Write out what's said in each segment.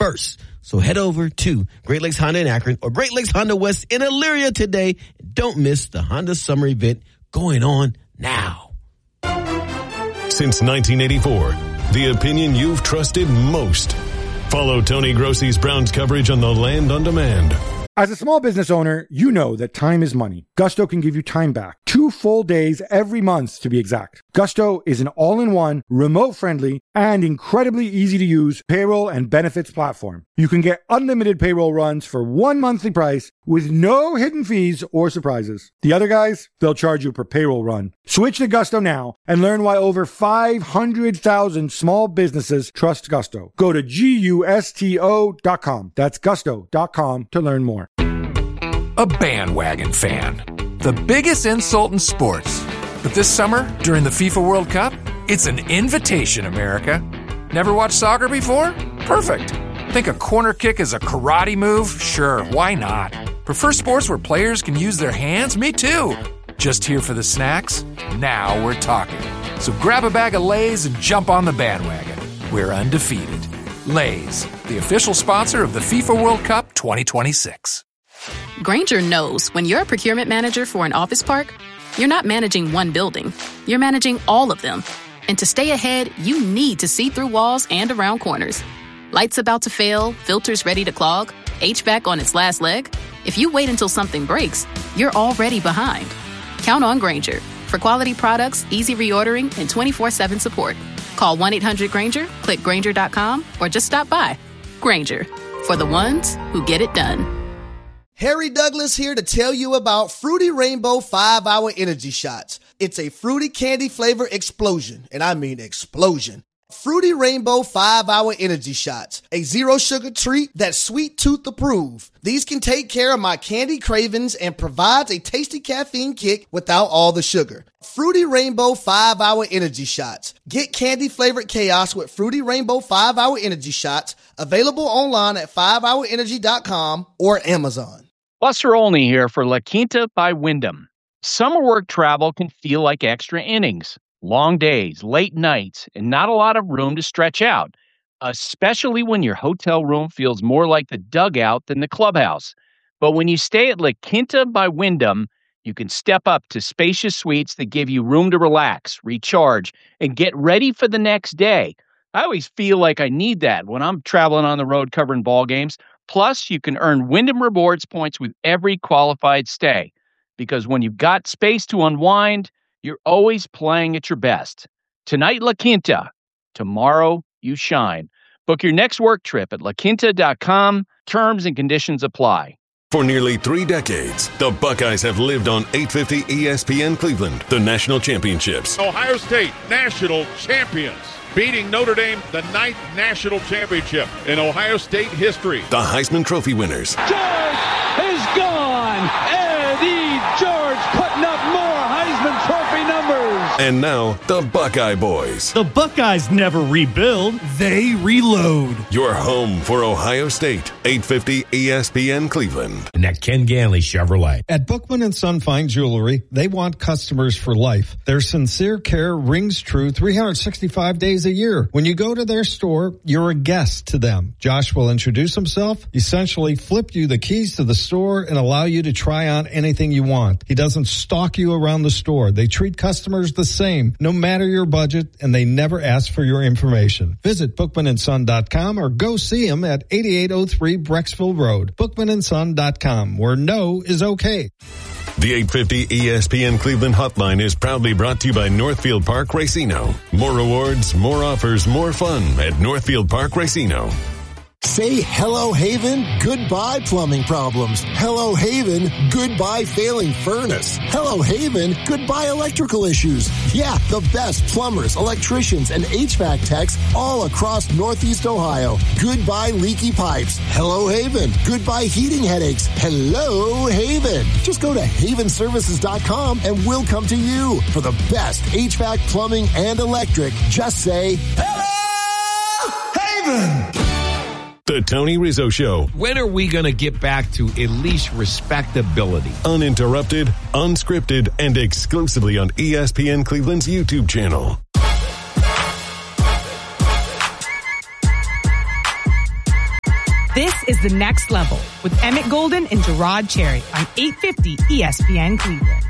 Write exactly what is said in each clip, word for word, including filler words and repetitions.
first. So head over to Great Lakes Honda in Akron or Great Lakes Honda West in Elyria today. Don't miss the Honda Summer Event going on now. Since nineteen eighty-four, the opinion you've trusted most. Follow Tony Grossi's Browns coverage on the Land on Demand. As a small business owner, you know that time is money. Gusto can give you time back. Two full days every month, to be exact. Gusto is an all-in-one, remote-friendly, and incredibly easy-to-use payroll and benefits platform. You can get unlimited payroll runs for one monthly price with no hidden fees or surprises. The other guys, they'll charge you per payroll run. Switch to Gusto now and learn why over five hundred thousand small businesses trust Gusto. Go to gusto dot com. That's gusto dot com to learn more. A bandwagon fan. The biggest insult in sports. But this summer, during the FIFA World Cup, it's an invitation, America. Never watched soccer before? Perfect. Think a corner kick is a karate move? Sure, why not? Prefer sports where players can use their hands? Me too. Just here for the snacks? Now we're talking. So grab a bag of Lay's and jump on the bandwagon. We're undefeated. Lay's, the official sponsor of the FIFA World Cup twenty twenty-six. Grainger knows when you're a procurement manager for an office park, you're not managing one building. You're managing all of them. And to stay ahead, you need to see through walls and around corners. Lights about to fail, filters ready to clog, H V A C on its last leg. If you wait until something breaks, you're already behind. Count on Grainger for quality products, easy reordering, and twenty-four seven support. Call one eight hundred Grainger, click Grainger dot com, or just stop by. Grainger, for the ones who get it done. Harry Douglas here to tell you about Fruity Rainbow five hour Energy Shots. It's a fruity candy flavor explosion, and I mean explosion. Fruity Rainbow five hour Energy Shots, a zero sugar treat that's sweet tooth approved. These can take care of my candy cravings and provides a tasty caffeine kick without all the sugar. Fruity Rainbow five hour Energy Shots. Get candy flavored chaos with Fruity Rainbow five hour Energy Shots, available online at five hour energy dot com or Amazon. Buster Olney here for La Quinta by Wyndham. Summer work travel can feel like extra innings. Long days, late nights, and not a lot of room to stretch out, especially when your hotel room feels more like the dugout than the clubhouse. But when you stay at La Quinta by Wyndham, you can step up to spacious suites that give you room to relax, recharge, and get ready for the next day. I always feel like I need that when I'm traveling on the road covering ball games. Plus, you can earn Wyndham Rewards points with every qualified stay. Because when you've got space to unwind, you're always playing at your best. Tonight, La Quinta. Tomorrow, you shine. Book your next work trip at la quinta dot com. Terms and conditions apply. For nearly three decades, the Buckeyes have lived on eight fifty E S P N Cleveland, the national championships. Ohio State, national champions. Beating Notre Dame, the ninth national championship in Ohio State history. The Heisman Trophy winners. George is gone. Eddie George putting up more Heisman Trophy numbers. And now, the Buckeye Boys. The Buckeyes never rebuild, they reload. Your home for Ohio State, eight fifty E S P N Cleveland. And at Ken Ganley Chevrolet. At Bookman and Son Fine Jewelry, they want customers for life. Their sincere care rings true three hundred sixty-five days a year. When you go to their store, you're a guest to them. Josh will introduce himself, essentially flip you the keys to the store, and allow you to try on anything you want. He doesn't stalk you around the store. They treat customers the same, no matter your budget, and they never ask for your information. Visit bookman and son dot com or go see him at eighty-eight oh three Brecksville Road. bookman and son dot com, where no is okay. The eight fifty E S P N Cleveland hotline is proudly brought to you by Northfield Park Racino. More rewards, more offers, more fun at Northfield Park Racino. Say hello, Haven, goodbye plumbing problems. Hello, Haven, goodbye failing furnace. Hello, Haven, goodbye electrical issues. Yeah, the best plumbers, electricians, and H V A C techs all across Northeast Ohio. Goodbye leaky pipes. Hello, Haven, goodbye heating headaches. Hello, Haven. Just go to haven services dot com and we'll come to you. For the best H V A C plumbing and electric, just say, hello, Haven. The Tony Rizzo Show. When are we going to get back to at least respectability? Uninterrupted, unscripted, and exclusively on E S P N Cleveland's YouTube channel. This is The Next Level with Emmett Golden and Gerard Cherry on eight fifty E S P N Cleveland.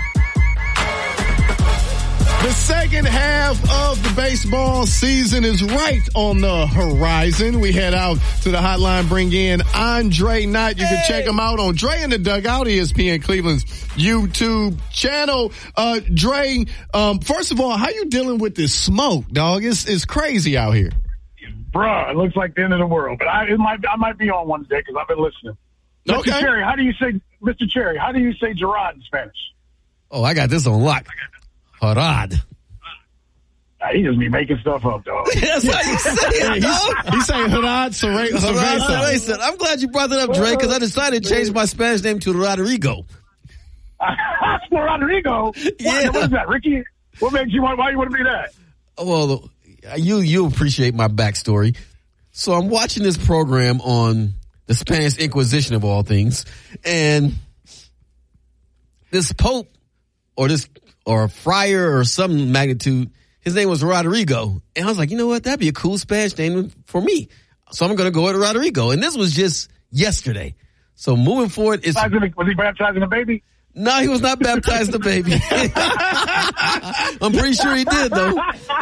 The second half of the baseball season is right on the horizon. We head out to the hotline, bring in Andre Knott. You hey. can check him out on Dre in the Dugout, E S P N Cleveland's YouTube channel. Uh, Dre, um, first of all, how you dealing with this smoke, dog? It's, it's crazy out here. Bruh, it looks like the end of the world, but I, it might, I might be on one day because I've been listening. Okay. Mister Cherry, how do you say, Mister Cherry, how do you say Gerard in Spanish? Oh, I got this on lock. Gerard. Nah, he just be making stuff up, dog. That's how you say it, dog. He's saying Gerard Cerveza. I'm glad you brought that up, Dre, because I decided to change my Spanish name to Rodrigo. Rodrigo? Yeah. What, what is that, Ricky? What makes you want, why you want to be that? Well, you, you appreciate my backstory. So I'm watching this program on the Spanish Inquisition of all things, and this Pope, or this, or a friar or some magnitude, his name was Rodrigo. And I was like, you know what? That'd be a cool Spanish name for me. So I'm going to go with Rodrigo. And this was just yesterday. So moving forward, it's... Was he baptizing a baby? No, he was not baptizing a baby. I'm pretty sure he did, though.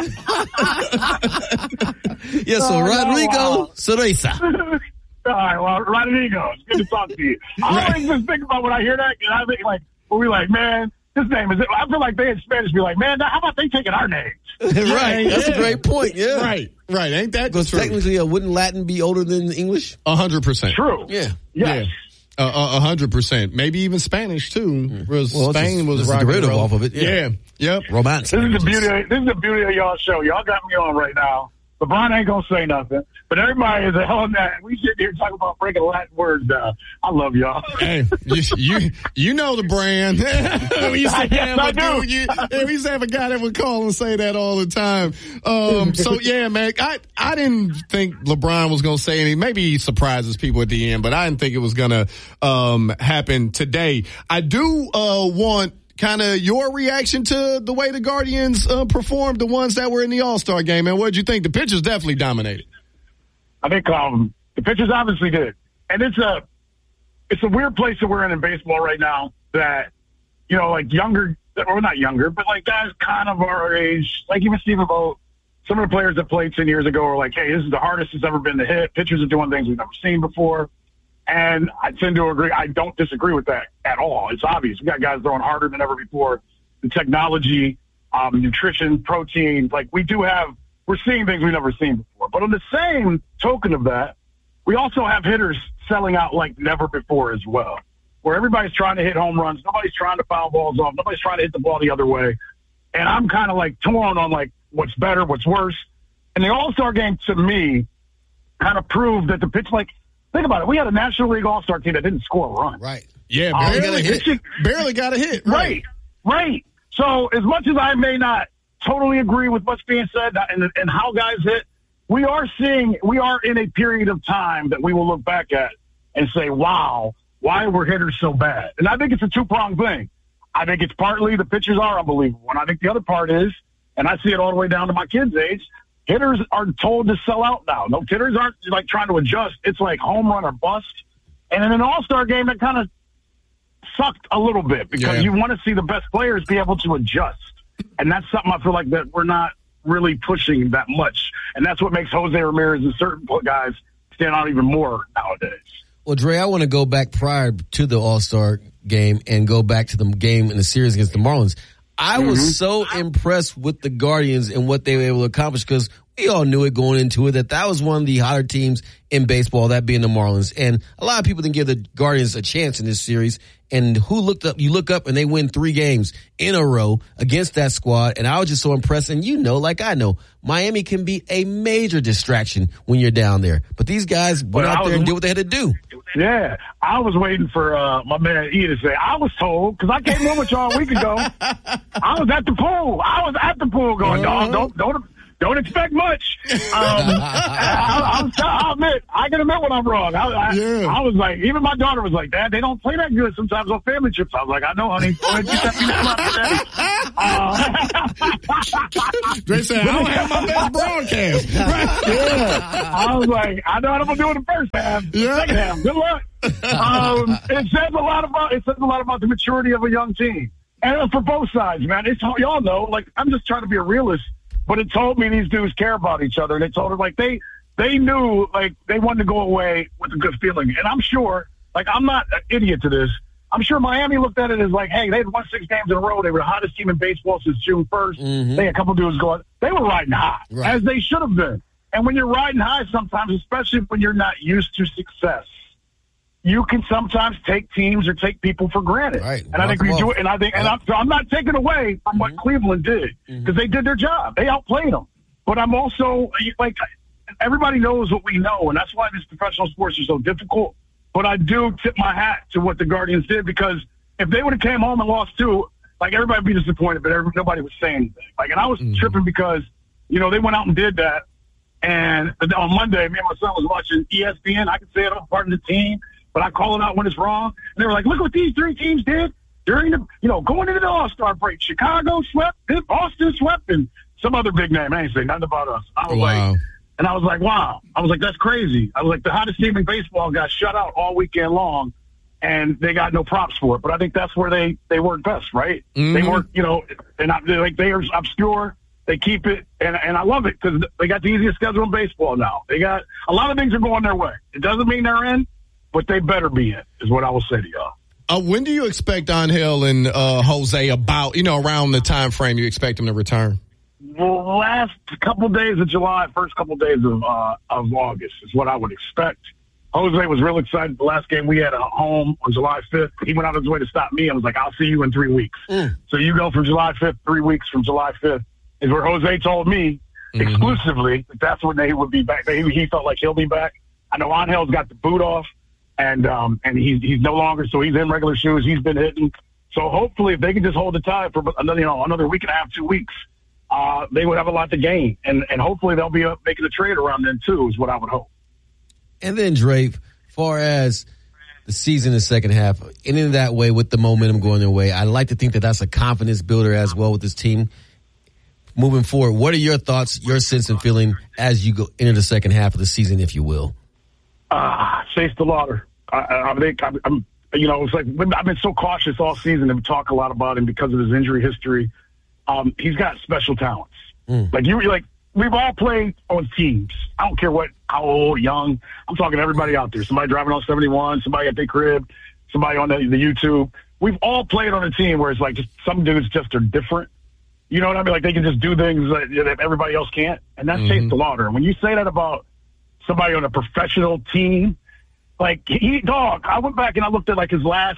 Yeah, so oh, Rodrigo no, wow. Cerveza. All right, well, Rodrigo, it's good to talk to you. I always just think about when I hear that, and I think, like, when we like, man, this name is, I feel like they in Spanish be like, man, how about they taking our names? Right. That's yeah. a great point. Yeah. Right. Right. Ain't that Because technically, uh, wouldn't Latin be older than English? A hundred percent. True. Yeah. Yes. Yeah. A hundred percent. Maybe even Spanish too. Mm. Well, Spain was right derivative off of it. Yeah. yeah. Yep. Romance. This is the beauty. Of, this is the beauty of y'all show. Y'all got me on right now. LeBron ain't gonna say nothing, but everybody is a hell of that. We sit here talking about breaking Latin words down. I love y'all. Hey, you you, you know the brand. we used to yes, have I a do. Dude, you, we used to have a guy that would call and say that all the time. Um, so yeah, man, I I didn't think LeBron was gonna say anything. Maybe he surprises people at the end, but I didn't think it was gonna um happen today. I do uh want. Kind of your reaction to the way the Guardians uh, performed, the ones that were in the All-Star game, and what did you think? The pitchers definitely dominated. I think um, the pitchers obviously did, and it's a it's a weird place that we're in in baseball right now. That you know, like younger or not younger, but like guys kind of our age, like even Stephen Vogt, some of the players that played ten years ago are like, hey, this is the hardest it's ever been to hit. Pitchers are doing things we've never seen before. And I tend to agree. I don't disagree with that at all. It's obvious. We got guys throwing harder than ever before. The technology, um, nutrition, protein, like we do have, we're seeing things we've never seen before. But on the same token of that, we also have hitters selling out like never before as well, where everybody's trying to hit home runs. Nobody's trying to foul balls off. Nobody's trying to hit the ball the other way. And I'm kind of like torn on like what's better, what's worse. And the All-Star game to me kind of proved that the pitch, like, think about it. We had a National League All-Star team that didn't score a run. Right. Yeah, barely, um, got, a hit. barely got a hit. Right. right. Right. So as much as I may not totally agree with what's being said and, and how guys hit, we are seeing, we are in a period of time that we will look back at and say, wow, why were hitters so bad? And I think it's a two-pronged thing. I think it's partly the pitchers are unbelievable. And I think the other part is, and I see it all the way down to my kids' age, hitters are told to sell out now. No, hitters aren't like trying to adjust. It's like home run or bust. And in an all-star game, that kind of sucked a little bit because yeah. you want to see the best players be able to adjust. And that's something I feel like that we're not really pushing that much. And that's what makes Jose Ramirez and certain guys stand out even more nowadays. Well, Dre, I want to go back prior to the All-Star game and go back to the game in the series against the Marlins. I was mm-hmm. so impressed with the Guardians and what they were able to accomplish because we all knew it going into it that that was one of the hotter teams in baseball, that being the Marlins. And a lot of people didn't give the Guardians a chance in this series. And who looked up, you look up and they win three games in a row against that squad. And I was just so impressed. And you know, like I know, Miami can be a major distraction when you're down there. But these guys went well, out there was, and did what they had to do. Yeah, I was waiting for uh, my man E to say, I was told, because I came in with y'all a week ago. I was at the pool. I was at the pool going, uh-huh. dog, don't, don't, Don't expect much. Um, I, I, I'll admit, I can admit when I'm wrong. I, I, yeah. I was like, even my daughter was like, Dad, they don't play that good sometimes on family trips. I was like, I know, honey. Go ahead, get that uh, They said, I don't have my best broadcast. Yeah. I was like, I know what I'm doing the first half. Yeah. Second half, good luck. Um, it says a lot about it says a lot about the maturity of a young team. And for both sides, man. It's y'all know, like, I'm just trying to be a realist. But it told me these dudes care about each other, and it told her, like, they they knew, like, they wanted to go away with a good feeling. And I'm sure, like, I'm not an idiot to this. I'm sure Miami looked at it as, like, hey, they had won six games in a row. They were the hottest team in baseball since June first. Mm-hmm. They had a couple dudes going. They were riding high, right, as they should have been. And when you're riding high sometimes, especially when you're not used to success, you can sometimes take teams or take people for granted. Right. And I think we do it. And I think, and I'm, so I'm not taking away from what mm-hmm. Cleveland did, because mm-hmm. they did their job. They outplayed them. But I'm also, like, everybody knows what we know, and that's why this professional sports is so difficult. But I do tip my hat to what the Guardians did, because if they would have came home and lost two, like, everybody would be disappointed, but everybody, nobody would say anything. Like, and I was mm-hmm. tripping because, you know, they went out and did that. And on Monday, me and my son was watching E S P N. I could say it, I'm part of the team, but I call it out when it's wrong. And they were like, look what these three teams did during the, you know, going into the All-Star break. Chicago swept, Boston swept, and some other big name. I ain't saying nothing about us. I was wow. like, and I was like, wow. I was like, that's crazy. I was like, the hottest team in baseball got shut out all weekend long, and they got no props for it. But I think that's where they, they work best, right? Mm-hmm. They work, you know, and I, like they are obscure. They keep it, and and I love it because they got the easiest schedule in baseball now. They got a lot of things are going their way. It doesn't mean they're in, but they better be in, is what I will say to y'all. Uh, when do you expect Angel and uh, Jose about, you know, around the time frame you expect them to return? Well, last couple days of July, first couple days of uh, of August is what I would expect. Jose was real excited. The last game we had at home on July fifth, he went out of his way to stop me. I was like, I'll see you in three weeks. Mm. So you go from July fifth, three weeks from July fifth. Is where Jose told me mm-hmm. exclusively that that's when they would be back. He, he felt like he'll be back. I know Angel's got the boot off, and um, and he's he's no longer, so he's in regular shoes. He's been hitting. So hopefully, if they can just hold the tie for another, you know, another week and a half, two weeks, uh, they would have a lot to gain, and and hopefully they'll be uh, making a trade around then too. Is what I would hope. And then Dre, far as the season in the second half, and in that way with the momentum going their way, I like to think that that's a confidence builder as well with this team. Moving forward, what are your thoughts, your sense and feeling as you go into the second half of the season, if you will? Ah, uh, Chase DeLauder. I, I think I'm, I'm, you know, it's like I've been so cautious all season and talk a lot about him because of his injury history. Um, he's got special talents. Mm. Like you, like we've all played on teams. I don't care what, how old, young. I'm talking to everybody out there. Somebody driving on seventy-one, somebody at their crib, somebody on the, the YouTube. We've all played on a team where it's like just some dudes just are different. You know what I mean? Like they can just do things that, that everybody else can't. And that's mm-hmm. Chase DeLauder. And when you say that about somebody on a professional team, like he, dog, I went back and I looked at like his last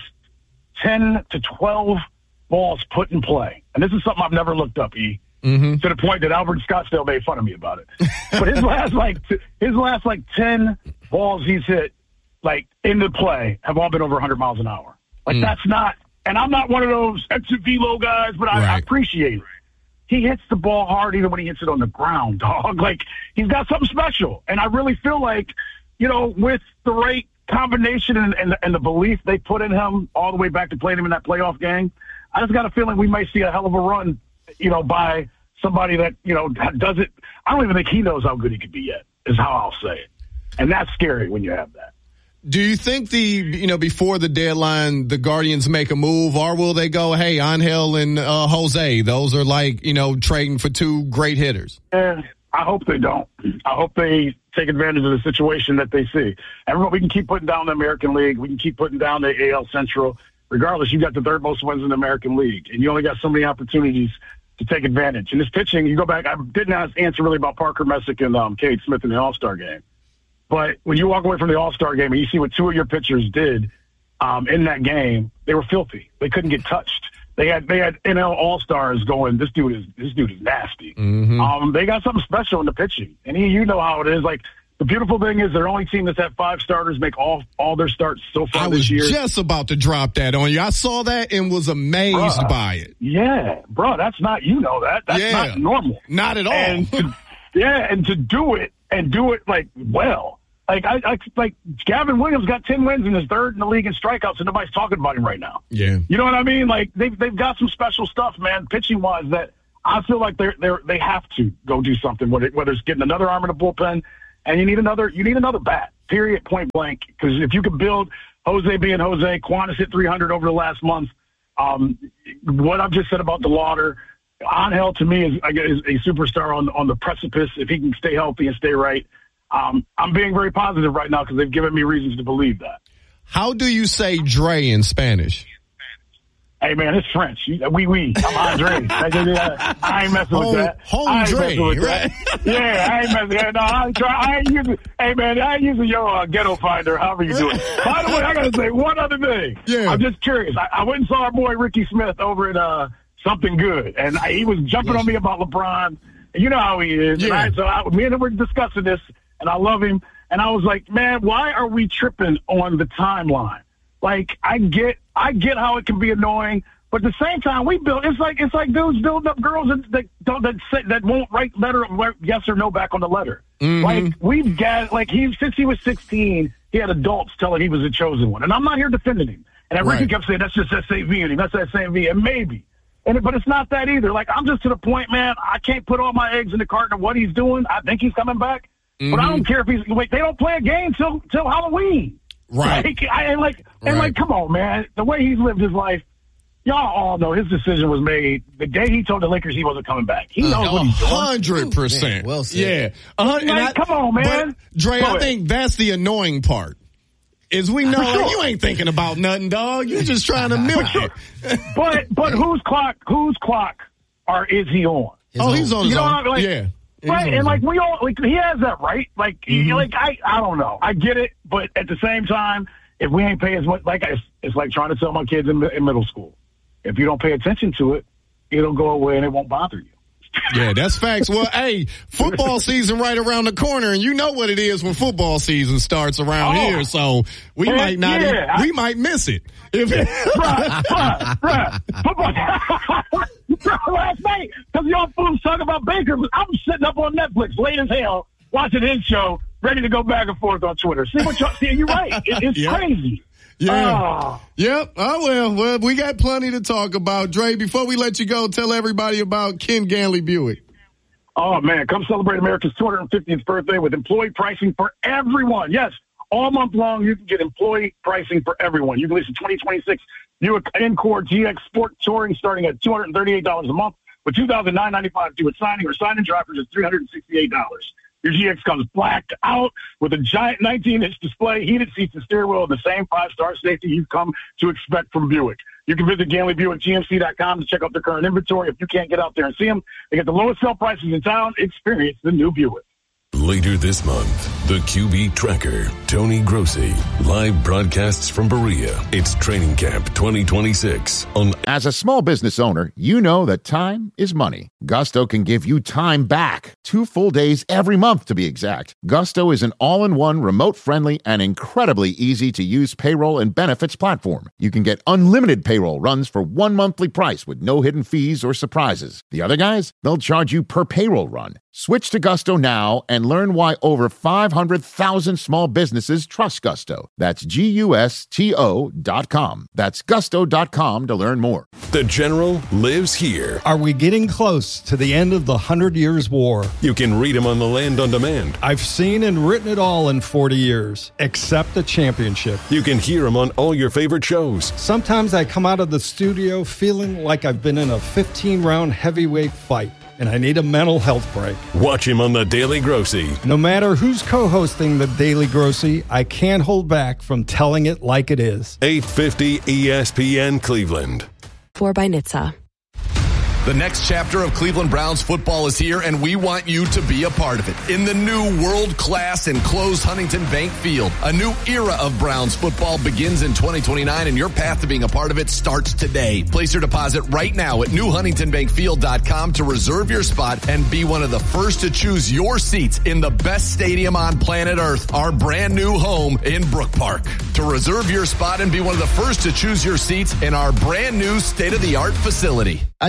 ten to twelve balls put in play. And this is something I've never looked up, E, mm-hmm. to the point that Albert Scottsdale made fun of me about it. But his last like his last like ten balls he's hit like into play have all been over one hundred miles an hour. Like mm. that's not, and I'm not one of those extra velo guys, but I, right. I appreciate it. He hits the ball hard even when he hits it on the ground, dog. Like, he's got something special. And I really feel like, you know, with the right combination and, and, and the belief they put in him all the way back to playing him in that playoff game, I just got a feeling we might see a hell of a run, you know, by somebody that, you know, does it. I don't even think he knows how good he could be yet, is how I'll say it. And that's scary when you have that. Do you think the, you know, before the deadline, the Guardians make a move, or will they go, hey, Angel and uh, Jose, those are like, you know, trading for two great hitters? Yeah, I hope they don't. I hope they take advantage of the situation that they see. Everyone, we can keep putting down the American League. We can keep putting down the A L Central. Regardless, you got the third most wins in the American League, and you only got so many opportunities to take advantage. And this pitching, you go back, I didn't answer really about Parker Messick and um, Cade Smith in the All-Star game. But when you walk away from the All-Star game and you see what two of your pitchers did um, in that game, they were filthy. They couldn't get touched. They had they had N L All-Stars going, this dude is this dude is nasty. Mm-hmm. Um, they got something special in the pitching. And he, you know how it is. Like, the beautiful thing is their only team that's had five starters make all all their starts so far this year. I was just about to drop that on you. I saw that and was amazed bruh, by it. Yeah, bro, that's not, you know that. That's yeah, not normal. Not at all. And to, Yeah, and to do it and do it like well. Like I, I like Gavin Williams got ten wins and is third in the league in strikeouts, and nobody's talking about him right now. Yeah, you know what I mean? Like they've they've got some special stuff, man, pitching wise, that I feel like they're they're they have to go do something with it. Whether it's getting another arm in the bullpen, and you need another you need another bat. Period. Point blank. Because if you could build Jose being Jose, Quantas hit three hundred over the last month. Um, what I've just said about DeLauder, Angel to me is, is a superstar on on the precipice. If he can stay healthy and stay right. Um, I'm being very positive right now because they've given me reasons to believe that. How do you say Dre in Spanish? Hey, man, it's French. Oui, oui. I'm Andre. I, I ain't messing with home, that. Home I ain't Dre, messing with right? that. Yeah, I ain't messing with that. No, I ain't, try, I ain't using, hey, man, I ain't using your uh, ghetto finder, however you do it. By the way, I got to say one other thing. Yeah. I'm just curious. I, I went and saw our boy Ricky Smith over at uh, Something Good, and I, he was jumping yes. on me about LeBron. You know how he is. Yeah. And I, so I, me and him were discussing this, and I love him. And I was like, man, why are we tripping on the timeline? Like, I get, I get how it can be annoying, but at the same time, we build. It's like, it's like dudes building up girls that that don't, that, say, that won't write letter yes or no back on the letter. Mm-hmm. Like we've got, like he since he was sixteen, he had adults telling he was a chosen one, and I'm not here defending him. And then right. Ricky kept saying that's just that same V in him. That's that same V, and maybe. And but it's not that either. Like I'm just to the point, man. I can't put all my eggs in the carton of what he's doing. I think he's coming back. Mm-hmm. But I don't care if he's wait. They don't play a game till till Halloween, right? Like, I, and like and right. like, come on, man. The way he's lived his life, y'all all know his decision was made the day he told the Lakers he wasn't coming back. He knows uh, what he's doing. Hundred percent. Well said. Yeah. Uh, like, I, come on, man. But, Dre, Go I ahead. think that's the annoying part. Is we know sure. like, you ain't thinking about nothing, dog. You're just trying to milk sure. it. but but whose clock? Whose clock? Or is he on? His oh, own. He's on his you know own. What I mean? Like, yeah. Right, and like we all, like he has that right. Like, Mm-hmm. he, like I, I don't know. I get it, but at the same time, if we ain't paying as much, like I, it's like trying to tell my kids in, in middle school. If you don't pay attention to it, it'll go away and it won't bother you. Yeah, that's facts. Well, hey, football season right around the corner, and you know what it is when football season starts around Oh. here. So we Yeah, might not, yeah. even, we might miss it. If right, right, right. Football. Last night, because y'all fools talking about Baker, I was sitting up on Netflix late as hell watching his show, ready to go back and forth on Twitter. See what y'all see? You're right. It, it's Yeah. crazy. Yeah. Oh. Yep. Oh, well, well, we got plenty to talk about. Dre, before we let you go, tell everybody about Ken Ganley Buick. Oh, man, come celebrate America's two hundred fiftieth birthday with employee pricing for everyone. Yes, all month long, you can get employee pricing for everyone. You can lease a twenty twenty-six Buick Encore G X Sport Touring starting at two hundred thirty-eight dollars a month with two thousand nine hundred ninety-five dollars due at signing or sign-in drive for just three hundred sixty-eight dollars. Your G X comes blacked out with a giant nineteen-inch display, heated seats, and steering wheel, and the same five-star safety you've come to expect from Buick. You can visit Ganley Buick G M C dot com to check out their current inventory. If you can't get out there and see them, they get the lowest sale prices in town. Experience the new Buick. Later this month, the Q B Tracker, Tony Grossi, live broadcasts from Berea. It's Training Camp twenty twenty-six. On As a small business owner, you know that time is money. Gusto can give you time back. Two full days every month, to be exact. Gusto is an all-in-one, remote-friendly, and incredibly easy-to-use payroll and benefits platform. You can get unlimited payroll runs for one monthly price with no hidden fees or surprises. The other guys, they'll charge you per payroll run. Switch to Gusto now and learn why over five hundred thousand small businesses trust Gusto. That's G U S T O dot com. That's gusto dot com to learn more. The General lives here. Are we getting close to the end of the Hundred Years' War? You can read him on the Land on Demand. I've seen and written it all in forty years, except the championship. You can hear him on all your favorite shows. Sometimes I come out of the studio feeling like I've been in a fifteen-round heavyweight fight, and I need a mental health break. Watch him on The Daily Grossi. No matter who's co-hosting The Daily Grossi, I can't hold back from telling it like it is. eight fifty E S P N Cleveland. four by N H T S A. The next chapter of Cleveland Browns football is here, and we want you to be a part of it. In the new world-class enclosed Huntington Bank Field, a new era of Browns football begins in twenty twenty-nine, and your path to being a part of it starts today. Place your deposit right now at new huntington bank field dot com to reserve your spot and be one of the first to choose your seats in the best stadium on planet Earth, our brand new home in Brook Park. To reserve your spot and be one of the first to choose your seats in our brand new state-of-the-art facility. As America's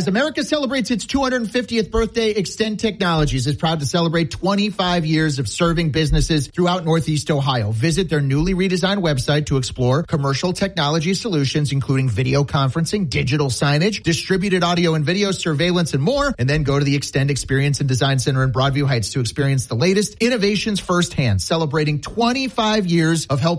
as celebrates its two hundred fiftieth birthday, Extend Technologies is proud to celebrate twenty-five years of serving businesses throughout Northeast Ohio. Visit their newly redesigned website to explore commercial technology solutions, including video conferencing, digital signage, distributed audio and video, surveillance, and more. And then go to the Extend Experience and Design Center in Broadview Heights to experience the latest innovations firsthand, celebrating twenty-five years of helping